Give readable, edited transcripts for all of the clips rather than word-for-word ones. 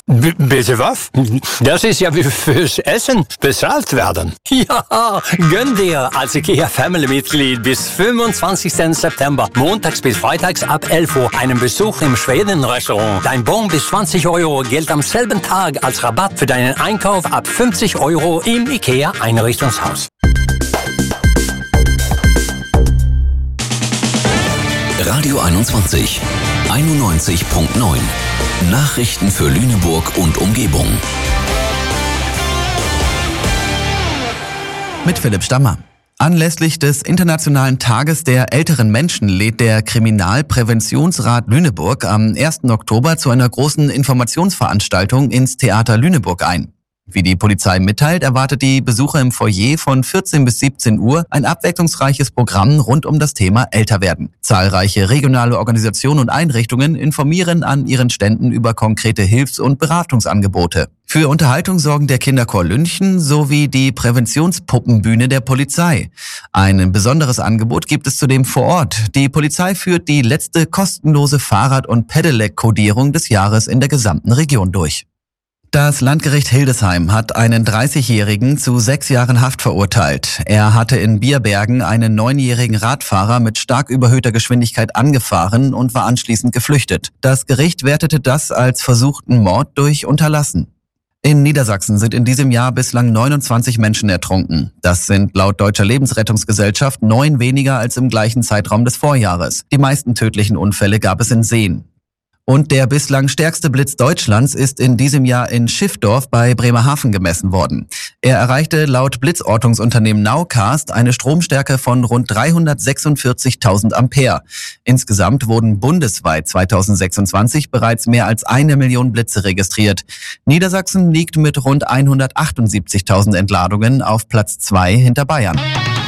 Bitte was? Das ist ja wie fürs Essen bezahlt werden. Ja, gönn dir als IKEA Family-Mitglied bis 25. September, montags bis freitags ab 11 Uhr, einen Besuch im Schweden-Restaurant. Dein Bon bis 20 Euro gilt am selben Tag als Rabatt für deinen Einkauf ab 50 Euro im IKEA Einrichtungshaus. Radio 21, 91.9. Nachrichten für Lüneburg und Umgebung. Mit Philipp Stammer. Anlässlich des Internationalen Tages der älteren Menschen lädt der Kriminalpräventionsrat Lüneburg am 1. Oktober zu einer großen Informationsveranstaltung ins Theater Lüneburg ein. Wie die Polizei mitteilt, erwartet die Besucher im Foyer von 14 bis 17 Uhr ein abwechslungsreiches Programm rund um das Thema Älterwerden. Zahlreiche regionale Organisationen und Einrichtungen informieren an ihren Ständen über konkrete Hilfs- und Beratungsangebote. Für Unterhaltung sorgen der Kinderchor Lünchen sowie die Präventionspuppenbühne der Polizei. Ein besonderes Angebot gibt es zudem vor Ort. Die Polizei führt die letzte kostenlose Fahrrad- und Pedelec-Kodierung des Jahres in der gesamten Region durch. Das Landgericht Hildesheim hat einen 30-Jährigen zu 6 Jahren Haft verurteilt. Er hatte in Bierbergen einen 9-jährigen Radfahrer mit stark überhöhter Geschwindigkeit angefahren und war anschließend geflüchtet. Das Gericht wertete das als versuchten Mord durch Unterlassen. In Niedersachsen sind in diesem Jahr bislang 29 Menschen ertrunken. Das sind laut Deutscher Lebensrettungsgesellschaft 9 weniger als im gleichen Zeitraum des Vorjahres. Die meisten tödlichen Unfälle gab es in Seen. Und der bislang stärkste Blitz Deutschlands ist in diesem Jahr in Schiffdorf bei Bremerhaven gemessen worden. Er erreichte laut Blitzortungsunternehmen Nowcast eine Stromstärke von rund 346.000 Ampere. Insgesamt wurden bundesweit 2026 bereits mehr als 1 Million Blitze registriert. Niedersachsen liegt mit rund 178.000 Entladungen auf Platz 2 hinter Bayern.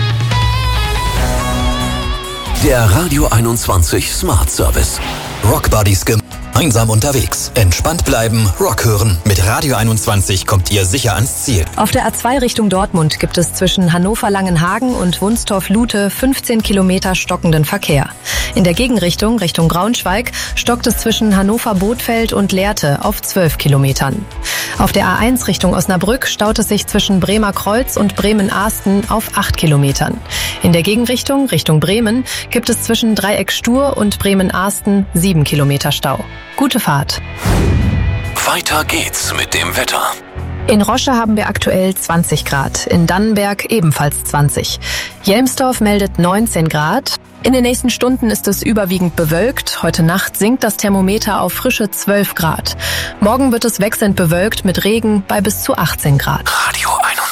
Der Radio 21 Smart Service. Rock Buddies gemeinsam unterwegs. Entspannt bleiben, Rock hören. Mit Radio 21 kommt ihr sicher ans Ziel. Auf der A2 Richtung Dortmund gibt es zwischen Hannover-Langenhagen und Wunstorf-Lute 15 Kilometer stockenden Verkehr. In der Gegenrichtung, Richtung Braunschweig, stockt es zwischen Hannover-Bothfeld und Lehrte auf 12 Kilometern. Auf der A1 Richtung Osnabrück staut es sich zwischen Bremer Kreuz und Bremen-Ahsten auf 8 Kilometern. In der Gegenrichtung, Richtung Bremen, gibt es zwischen Dreieck Stur und Bremen-Ahsten 7 Kilometer Stau. Gute Fahrt. Weiter geht's mit dem Wetter. In Rosche haben wir aktuell 20 Grad, in Dannenberg ebenfalls 20. Jelmsdorf meldet 19 Grad. In den nächsten Stunden ist es überwiegend bewölkt. Heute Nacht sinkt das Thermometer auf frische 12 Grad. Morgen wird es wechselnd bewölkt mit Regen bei bis zu 18 Grad. Radio